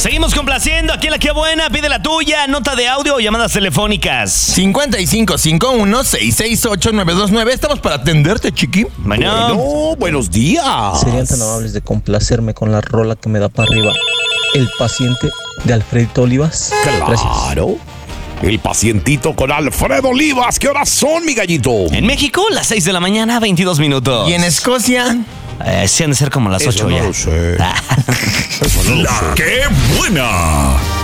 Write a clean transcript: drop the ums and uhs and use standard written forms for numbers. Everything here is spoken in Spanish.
Seguimos complaciendo. Aquí en La Qué Buena. Pide la tuya, nota de audio o llamadas telefónicas. 5551-668-929. Estamos para atenderte, chiqui. Bueno, buenos días. Serían tan amables de complacerme con la rola que me da para arriba. El paciente de Alfredito Olivas. Gracias. Claro. El pacientito con Alfredo Olivas. ¿Qué horas son, mi gallito? en México, las 6 de la mañana, 22 minutos. ¿Y en Escocia? Sí han de ser como las 8 Eso no ya. lo sé. Eso no lo sé. La Qué Buena.